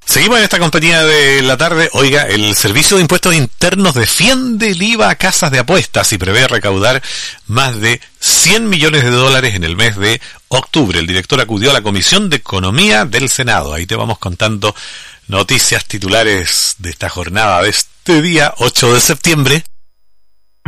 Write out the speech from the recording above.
Seguimos en esta compañía de la tarde. Oiga, el Servicio de Impuestos Internos defiende el IVA a casas de apuestas y prevé recaudar más de $100 millones en el mes de octubre. El director acudió a la Comisión de Economía del Senado. Ahí te vamos contando noticias titulares de esta jornada de este día 8 de septiembre.